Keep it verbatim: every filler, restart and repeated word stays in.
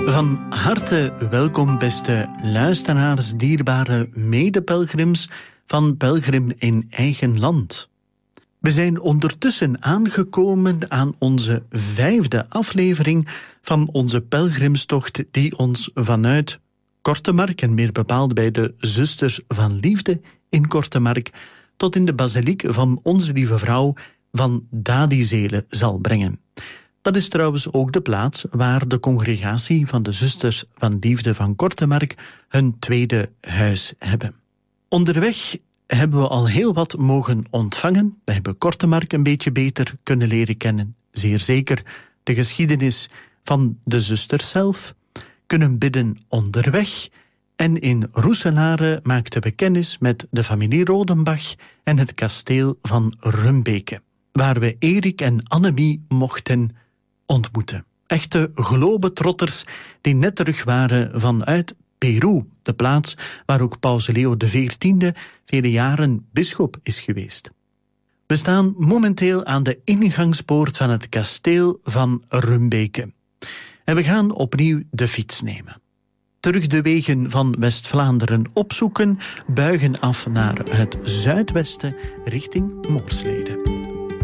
Van harte welkom, beste luisteraars, dierbare medepelgrims van Pelgrim in Eigen Land. We zijn ondertussen aangekomen aan onze vijfde aflevering van onze pelgrimstocht die ons vanuit Kortemark, en meer bepaald bij de Zusters van Liefde in Kortemark, tot in de basiliek van Onze Lieve Vrouw van Dadizele zal brengen. Dat is trouwens ook de plaats waar de congregatie van de Zusters van Liefde van Kortemark hun tweede huis hebben. Onderweg hebben we al heel wat mogen ontvangen. We hebben Kortemark een beetje beter kunnen leren kennen. Zeer zeker de geschiedenis van de zusters zelf. Kunnen bidden onderweg. En in Roeselare maakten we kennis met de familie Rodenbach en het kasteel van Rumbeke, waar we Erik en Annemie mochten ontmoeten. Echte globetrotters die net terug waren vanuit Peru, de plaats waar ook paus Leo de veertiende vele jaren bisschop is geweest. We staan momenteel aan de ingangspoort van het kasteel van Rumbeke. En we gaan opnieuw de fiets nemen. Terug de wegen van West-Vlaanderen opzoeken, buigen af naar het zuidwesten richting Moorslede.